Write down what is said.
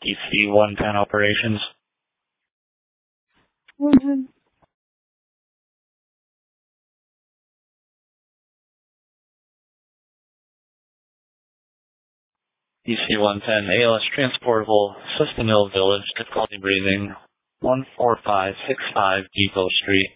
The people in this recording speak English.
DC-110 operations. DC-110 ALS transportable, System Hill Village, difficulty breathing, 14565 Depot Street.